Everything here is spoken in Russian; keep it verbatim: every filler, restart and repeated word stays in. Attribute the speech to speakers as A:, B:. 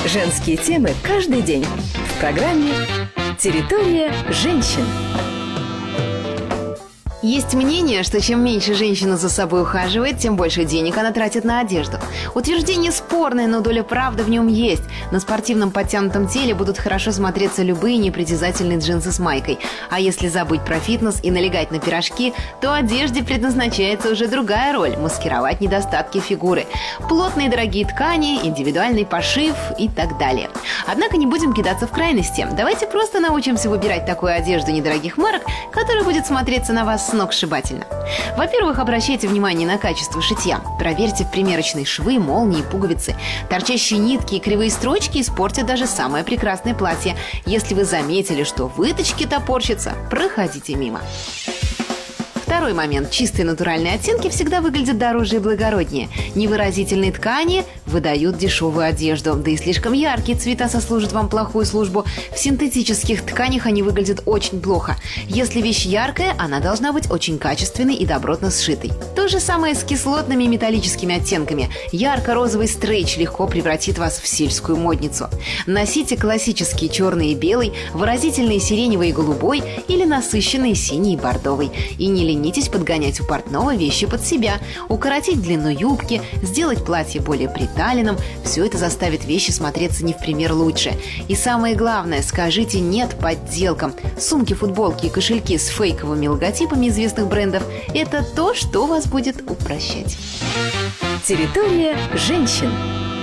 A: Женские темы каждый день в программе «Территория женщин».
B: Есть мнение, что чем меньше женщина за собой ухаживает, тем больше денег она тратит на одежду. Утверждение спорное, но доля правды в нем есть. На спортивном подтянутом теле будут хорошо смотреться любые непритязательные джинсы с майкой. А если забыть про фитнес и налегать на пирожки, то одежде предназначается уже другая роль – маскировать недостатки фигуры. Плотные дорогие ткани, индивидуальный пошив и так далее. Однако не будем кидаться в крайности. Давайте просто научимся выбирать такую одежду недорогих марок, которая будет смотреться на вас сногсшибательно. Во-первых, обращайте внимание на качество шитья. Проверьте в примерочной швы, молнии, пуговицы. Торчащие нитки и кривые строчки испортят даже самое прекрасное платье. Если вы заметили, что выточки топорщатся, проходите мимо. Второй момент. Чистые натуральные оттенки всегда выглядят дороже и благороднее. Невыразительные ткани выдают дешевую одежду, да и слишком яркие цвета сослужат вам плохую службу. В синтетических тканях они выглядят очень плохо. Если вещь яркая, она должна быть очень качественной и добротно сшитой. То же самое с кислотными и металлическими оттенками. Ярко-розовый стрейч легко превратит вас в сельскую модницу. Носите классический черный и белый, выразительный сиреневый и голубой или насыщенный синий и бордовый. И не ленитесь подгонять у портного вещи под себя, укоротить длину юбки, сделать платье более приталенным. Все это заставит вещи смотреться не в пример лучше. И самое главное, скажите «нет» подделкам. Сумки, футболки и кошельки с фейковыми логотипами известных брендов – это то, что вас будет упрощать.
A: Территория женщин.